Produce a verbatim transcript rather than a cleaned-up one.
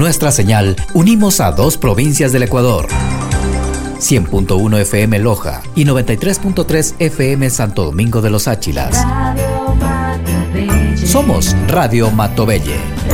nuestra señal unimos a dos provincias del Ecuador. cien punto uno F M Loja y noventa y tres punto tres F M Santo Domingo de los Áchilas. Somos Radio Matobelle.